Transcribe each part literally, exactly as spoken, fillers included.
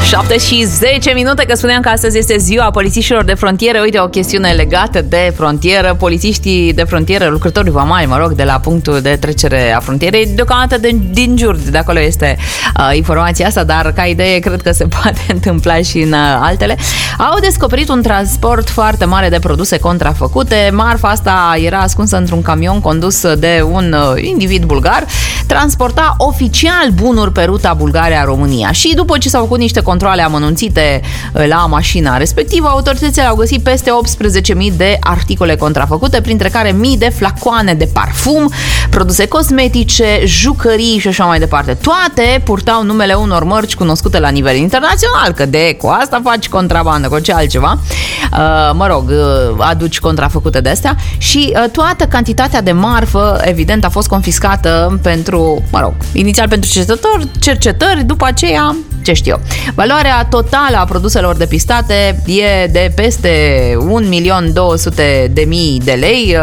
șapte și zece minute, că spuneam că astăzi este ziua polițiștilor de frontieră. Uite, o chestiune legată de frontieră. Polițiștii de frontieră, lucrătorii vamali, mă rog, de la punctul de trecere a frontierei, deocamdată de, din Giurgiu, de acolo este uh, informația asta, dar ca idee cred că se poate întâmpla și în uh, altele. Au descoperit un transport foarte mare de produse contrafăcute. Marfa asta era ascunsă într-un camion condus de un uh, individ bulgar. Transporta oficial bunuri pe ruta Bulgaria-România. Și după ce s-au făcut niște controale amănunțite la mașina respectivă, autoritățile au găsit peste optsprezece mii de articole contrafăcute, printre care mii de flacoane de parfum, produse cosmetice, jucării și așa mai departe. Toate purtau numele unor mărci cunoscute la nivel internațional, că de cu asta faci contrabandă, cu ce altceva. Uh, mă rog, uh, aduci contrafăcute de astea și uh, toată cantitatea de marfă, evident, a fost confiscată pentru, mă rog, inițial pentru cercetători, cercetări, după aceea, ce știu eu. Valoarea totală a produselor depistate e de peste un milion două sute de mii de lei.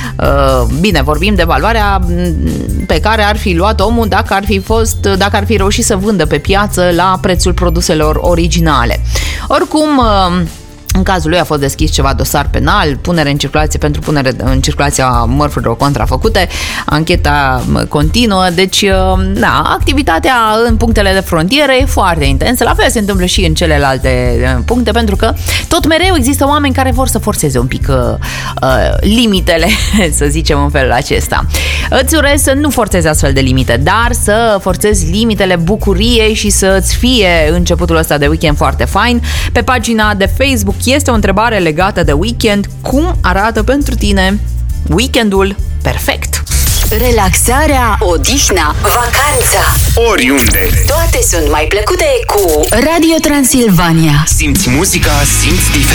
Bine, vorbim de valoarea pe care ar fi luat omul dacă ar fi fost, dacă ar fi reușit să vândă pe piață la prețul produselor originale. Oricum, în cazul lui a fost deschis ceva dosar penal, punere în circulație pentru punere în circulația mărfurilor contrafăcute, ancheta continuă, deci, da, activitatea în punctele de frontieră e foarte intensă, la fel se întâmplă și în celelalte puncte, pentru că tot mereu există oameni care vor să forțeze un pic uh, limitele, să zicem în felul acesta. Îți urez să nu forțezi astfel de limite, dar să forțezi limitele bucuriei și să-ți fie începutul ăsta de weekend foarte fain. Pe pagina de Facebook este o întrebare legată de weekend. Cum arată pentru tine weekendul perfect? Relaxarea, odihna, vacanța, oriunde. toate sunt mai plăcute cu Radio Transilvania. Simți muzica, simți diferența.